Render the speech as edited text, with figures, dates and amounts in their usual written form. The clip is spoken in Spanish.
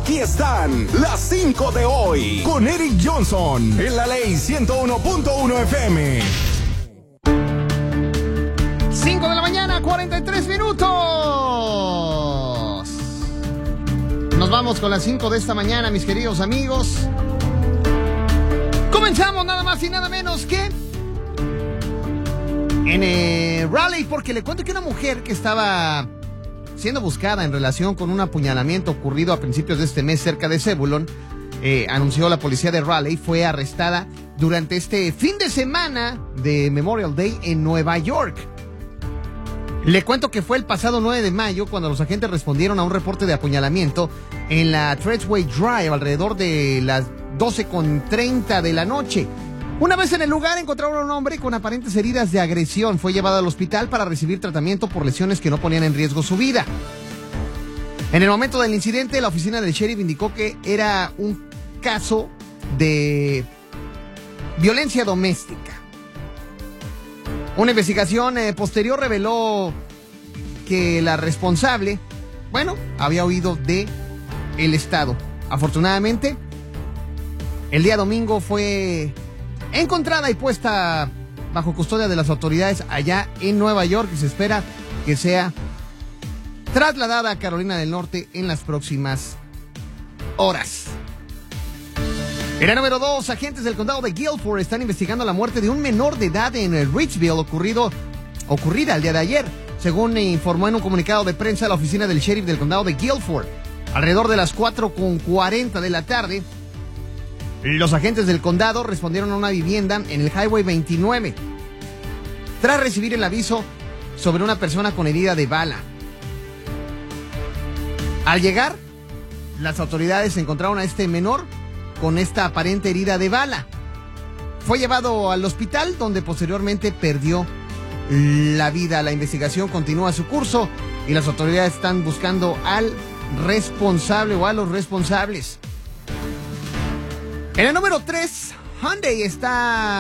Aquí están las 5 de hoy con Eric Johnson en la Ley 101.1 FM. 5 de la mañana, 43 minutos. Nos vamos con las 5 de esta mañana, mis queridos amigos. Comenzamos nada más y nada menos que en Raleigh, porque le cuento que una mujer que estaba siendo buscada en relación con un apuñalamiento ocurrido a principios de este mes cerca de Zebulon, anunció la policía de Raleigh, fue arrestada durante este fin de semana de Memorial Day en Nueva York. Le cuento que fue el pasado 9 de mayo cuando los agentes respondieron a un reporte de apuñalamiento en la Treadway Drive alrededor de las 12:30 de la noche. Una vez en el lugar encontraron a un hombre con aparentes heridas de agresión. Fue llevado al hospital para recibir tratamiento por lesiones que no ponían en riesgo su vida. En el momento del incidente, la oficina del sheriff indicó que era un caso de violencia doméstica. Una investigación posterior reveló que la responsable, había huido de el estado. Afortunadamente, el día domingo fue encontrada y puesta bajo custodia de las autoridades allá en Nueva York y se espera que sea trasladada a Carolina del Norte en las próximas horas. En la número 2, agentes del condado de Guilford están investigando la muerte de un menor de edad en Richville ocurrida el día de ayer, según informó en un comunicado de prensa la oficina del sheriff del condado de Guilford. Alrededor de las 4:40 de la tarde, los agentes del condado respondieron a una vivienda en el Highway 29 tras recibir el aviso sobre una persona con herida de bala. Al llegar, las autoridades encontraron a este menor con esta aparente herida de bala. Fue llevado al hospital donde posteriormente perdió la vida. La investigación continúa su curso y las autoridades están buscando al responsable o a los responsables. En el número 3, Hyundai está